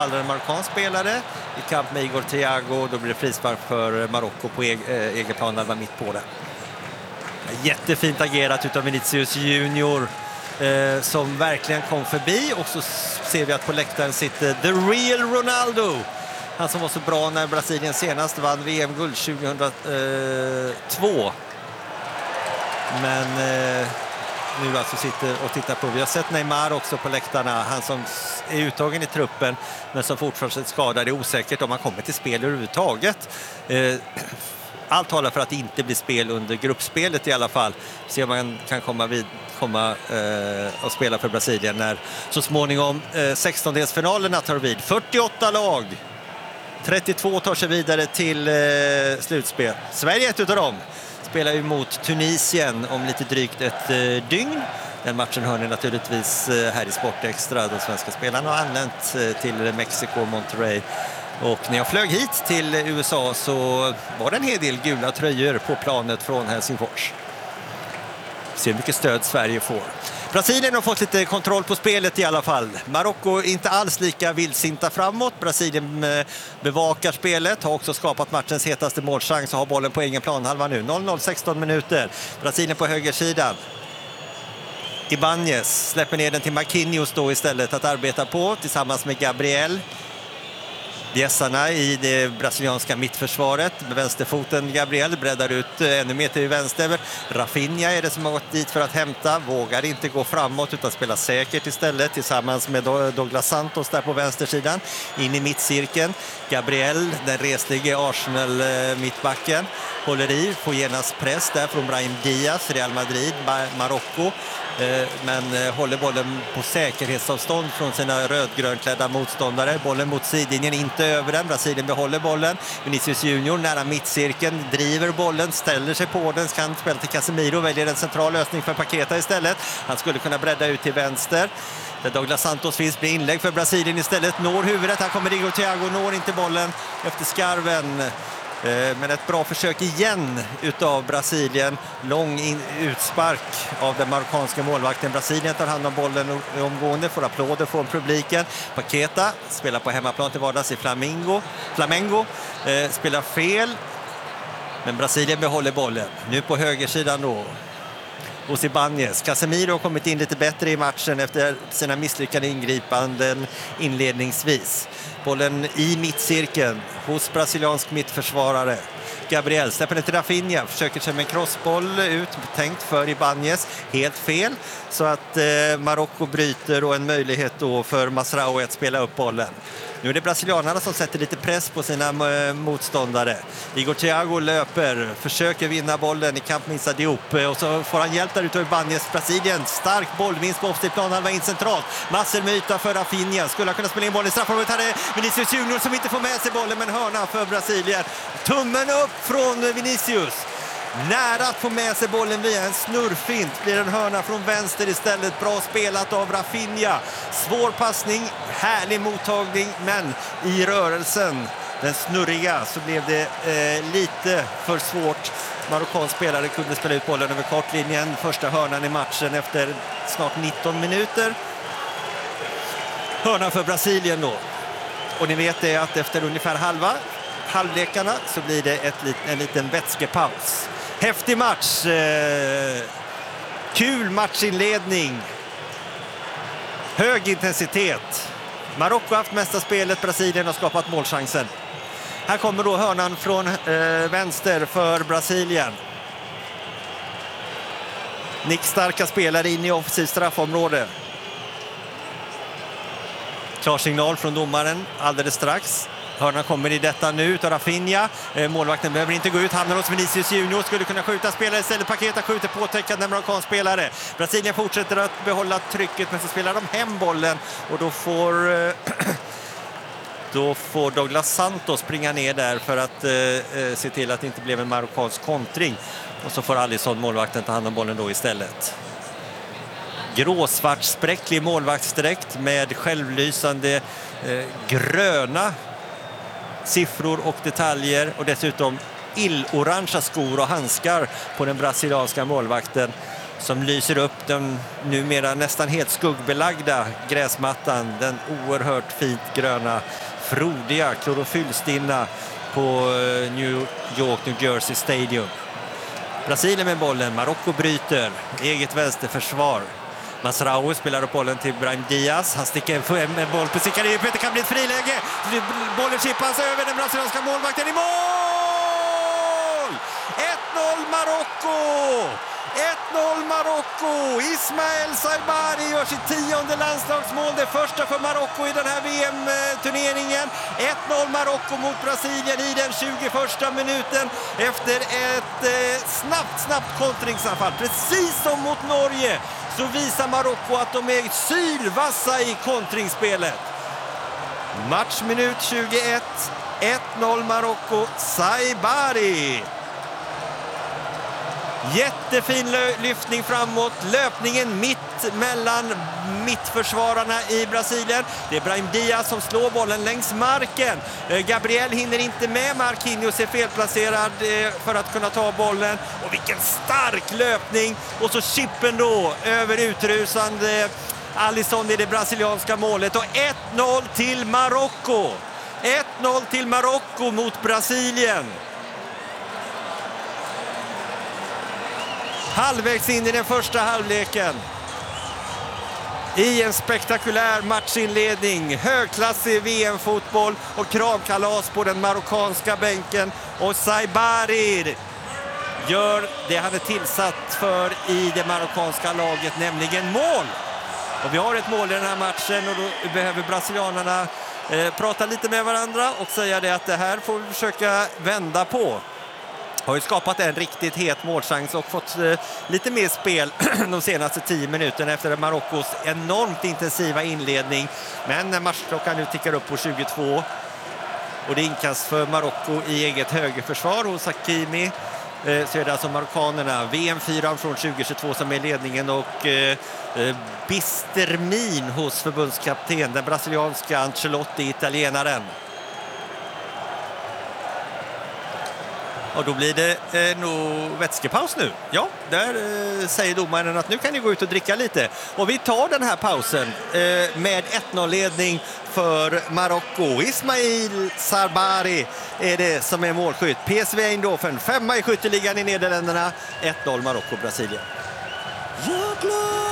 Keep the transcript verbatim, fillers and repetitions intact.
En marockansk spelare i kamp med Igor Thiago. Då blir det frispark för Marocko på eg äh, egen plan. Där var mitt på det. Jättefint agerat utav Vinicius Junior eh, som verkligen kom förbi. Och så ser vi att på läktaren sitter the real Ronaldo. Han som var så bra när Brasilien senast vann V M-guld tjugohundratvå. Men eh, nu alltså sitter och tittar på. Vi har sett Neymar också på läktarna. Han som är uttagen i truppen men som fortfarande skadad. Det är osäkert om han kommer till spel överhuvudtaget. Eh, allt talar för att det inte blir spel under gruppspelet i alla fall. Se om man kan komma vid komma eh, och spela för Brasilien när så småningom eh, sextondelsfinalerna tar vid. fyrtioåtta lag. trettiotvå tar sig vidare till eh, slutspel. Sverige är ett utav dem. Spelar ju mot Tunisien om lite drygt ett eh, dygn. Den matchen hör ni naturligtvis eh, här i Sportextra. De svenska spelarna har anlänt eh, till Mexiko och Monterrey. Och när jag flög hit till U S A så var det en hel del gula tröjor på planet från Helsingfors. Se hur mycket stöd Sverige får. Brasilien har fått lite kontroll på spelet i alla fall. Marocko är inte alls lika vildsinta framåt. Brasilien bevakar spelet. Har också skapat matchens hetaste målchans och har bollen på egen planhalva nu. noll noll sexton minuter. Brasilien på högersidan. Ibanez släpper ner den till Marquinhos då istället att arbeta på tillsammans med Gabriel. Bjässarna i det brasilianska mittförsvaret. Med vänsterfoten Gabriel breddar ut ännu mer till vänster. Rafinha är det som har gått dit för att hämta. Vågar inte gå framåt utan spela säkert istället tillsammans med Douglas Santos där på vänstersidan. In i mittcirkeln. Gabriel, den reslige Arsenal-mittbacken. Håller i, får genast press där från Brahim Diaz, Real Madrid, Marocko. Men håller bollen på säkerhetsavstånd från sina rödgrönklädda motståndare. Bollen mot sidlinjen, inte över den. Brasilien behåller bollen. Vinicius Junior nära mittcirkeln, driver bollen, ställer sig på den, kan spela till Casemiro, väljer en central lösning för Paqueta istället. Han skulle kunna bredda ut till vänster. Där Douglas Santos finns, blir inlägg för Brasilien istället. Når huvudet, här kommer Igor Thiago, når inte bollen efter skarven. Men ett bra försök igen utav Brasilien. Lång in, utspark av den marockanska målvakten. Brasilien tar hand om bollen omgående, får applåder från publiken. Paqueta spelar på hemmaplan till vardags i Flamengo. Flamengo eh, spelar fel. Men Brasilien behåller bollen. Nu på högersidan då. Hos Ibanez. Casemiro har kommit in lite bättre i matchen efter sina misslyckade ingripanden inledningsvis. Bollen i mittcirkeln hos brasiliansk mittförsvarare. Gabriel släpper ner till Rafinha, försöker sig med en crossboll ut, tänkt för Ibanez, helt fel. Så att eh, Marocko bryter och en möjlighet då för Masraoui att spela upp bollen. Nu är det brasilianerna som sätter lite press på sina äh, motståndare. Igor Thiago löper, försöker vinna bollen i kamp med Issa Diop. Och så får han hjälp där ute av Ibanez. Brasilien, stark bollvinst på offside-plan, halva in centralt. Massor med yta för Rafinha. Skulle ha kunnat spela in bollen i straffområdet. Här är Vinicius Junior som inte får med sig bollen, men hörna för Brasilien. Tummen upp från Vinicius. Nära att få med sig bollen via en snurrfint. Blir en hörna från vänster istället. Bra spelat av Rafinha. Svår passning, härlig mottagning. Men i rörelsen, den snurriga, så blev det eh, lite för svårt. Marockansk spelare kunde spela ut bollen över kortlinjen. Första hörnan i matchen efter snart nitton minuter. Hörna för Brasilien då. Och ni vet det att efter ungefär halva halvlekarna så blir det ett, en liten vätskepaus. Häftig match. Eh, kul matchinledning. Hög intensitet. Marocko har haft mesta spelet. Brasilien har skapat målchansen. Här kommer då hörnan från eh, vänster för Brasilien. Nick starka spelare in i offensivt straffområde. Klar signal från domaren alldeles strax. Hörnan kommer i detta nu utav Rafinha. Eh, målvakten behöver inte gå ut. Hamnar hos Vinicius Junior. Skulle kunna skjuta spelare istället. Paqueta skjuter påtäckande amerikansk spelare. Brasilien fortsätter att behålla trycket, men så spelar de hem bollen. Och då får, eh, då får Douglas Santos springa ner där för att eh, se till att det inte blev en marockansk kontring. Och så får Alisson, målvakten, ta hand om bollen då istället. Gråsvart spräcklig målvaktsdräkt med självlysande eh, gröna siffror och detaljer, och dessutom illorangea skor och handskar på den brasilianska målvakten som lyser upp den numera nästan helt skuggbelagda gräsmattan. Den oerhört fint gröna, frodiga, klorofyllstinna på New York, New Jersey Stadium. Brasilien med bollen, Marocko bryter, eget vänsterförsvar. Masraoui spelar upp bollen till Brahim Diaz. Han sticker en, en boll på Sikariupet. Det kan bli ett friläge. Bollen chippas över den brasilianska målvakten i mål! ett noll Marocko! ett noll Marocko! Ismael Saibari gör sitt tionde landslagsmål. Det första för Marocko i den här V M-turneringen. ett noll Marocko mot Brasilien i den tjugoförsta minuten. Efter ett eh, snabbt, snabbt kontringsanfall. Precis som mot Norge så visar Marocko att de är sylvassa i kontringsspelet. Matchminut tjugoett. ett noll Marocko. Saibari. Jättefin lyftning framåt, löpningen mitt mellan mittförsvararna i Brasilien. Det är Brahim Diaz som slår bollen längs marken. Gabriel hinner inte med, Marquinhos är felplacerad för att kunna ta bollen. Och vilken stark löpning! Och så chippen då över utrusande Alisson i det brasilianska målet. Och ett noll till Marocko! ett noll till Marocko mot Brasilien. Halvvägs in i den första halvleken. I en spektakulär matchinledning. Högklassig V M-fotboll och kravkalas på den marockanska bänken. Och Saibari gör det han är tillsatt för i det marockanska laget, nämligen mål. Och vi har ett mål i den här matchen och då behöver brasilianerna eh, prata lite med varandra och säga det att det här får vi försöka vända på. Har ju skapat en riktigt het målchans och fått eh, lite mer spel de senaste tio minuterna efter Marockos enormt intensiva inledning. Men när matchklockan nu tickar upp på tjugotvå och det är inkast för Marocko i eget högerförsvar hos Hakimi, eh, så är det alltså marockanerna, V M fyra från tjugohundratjugotvå som är ledningen och eh, eh, bister min hos förbundskapten, den brasilianska Ancelotti, italienaren. Och då blir det eh, nog vätskepaus nu. Ja, där eh, säger domaren att nu kan ni gå ut och dricka lite. Och vi tar den här pausen eh, med ett noll-ledning för Marocko. Ismail Saibari är det som är målskytt. P S V Eindhoven, femma i skytteligan i Nederländerna. ett noll Marocko, Brasilien. Ja,